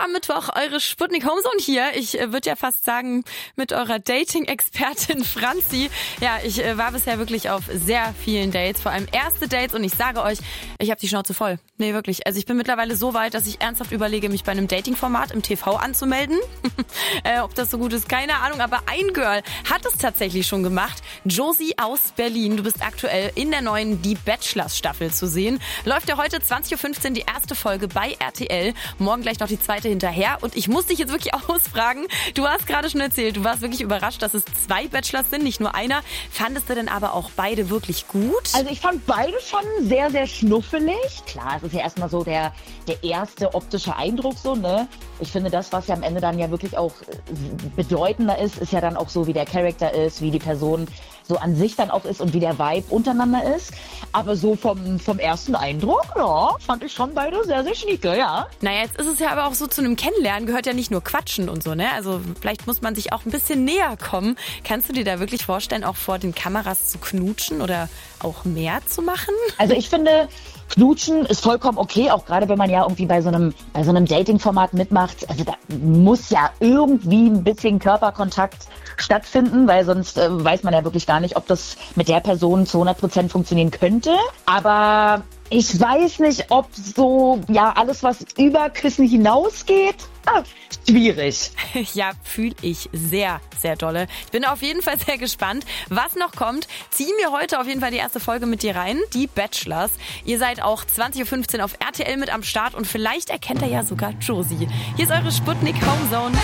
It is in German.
am Mittwoch, eure Sputnik Homezone hier. Ich würde ja fast sagen, mit eurer Dating-Expertin Franzi. Ja, ich war bisher wirklich auf sehr vielen Dates, vor allem erste Dates, und ich sage euch, ich habe die Schnauze voll. Nee, wirklich. Also ich bin mittlerweile so weit, dass ich ernsthaft überlege, mich bei einem Dating-Format im TV anzumelden. Ob das so gut ist, keine Ahnung, aber ein Girl hat es tatsächlich schon gemacht. Josie aus Berlin. Du bist aktuell in der neuen Die Bachelors-Staffel zu sehen. Läuft ja heute 20.15 Uhr die erste Folge bei RTL. Morgen gleich noch die zweite hinterher. Und ich muss dich jetzt wirklich ausfragen. Du hast gerade schon erzählt, du warst wirklich überrascht, dass es 2 Bachelors sind, nicht nur einer. Fandest du denn aber auch beide wirklich gut? Also ich fand beide schon sehr, sehr schnuffelig. Klar, es ist ja erstmal so der erste optische Eindruck so, ne? Ich finde, das, was ja am Ende dann ja wirklich auch bedeutender ist ja dann auch so, wie der Charakter ist, wie die Person so an sich dann auch ist und wie der Vibe untereinander ist. Aber so vom ersten Eindruck, ja, fand ich schon beide sehr, sehr schnieke, ja. Naja, jetzt ist es ja aber auch so, zu einem Kennenlernen gehört ja nicht nur Quatschen und so, ne? Also vielleicht muss man sich auch ein bisschen näher kommen. Kannst du dir da wirklich vorstellen, auch vor den Kameras zu knutschen oder auch mehr zu machen? Also ich finde, Knutschen ist vollkommen okay, auch gerade wenn man ja irgendwie bei so einem Dating-Format mitmacht. Also da muss ja irgendwie ein bisschen Körperkontakt stattfinden, weil sonst weiß man ja wirklich gar nicht, ob das mit der Person zu 100% funktionieren könnte. Aber ich weiß nicht, ob so, ja, alles, was über Küssen hinausgeht, schwierig. Ja, fühle ich sehr, sehr dolle. Ich bin auf jeden Fall sehr gespannt, was noch kommt. Zieh mir heute auf jeden Fall die erste Folge mit dir rein, die Bachelors. Ihr seid auch 20.15 Uhr auf RTL mit am Start und vielleicht erkennt er ja sogar Josie. Hier ist eure Sputnik Homezone.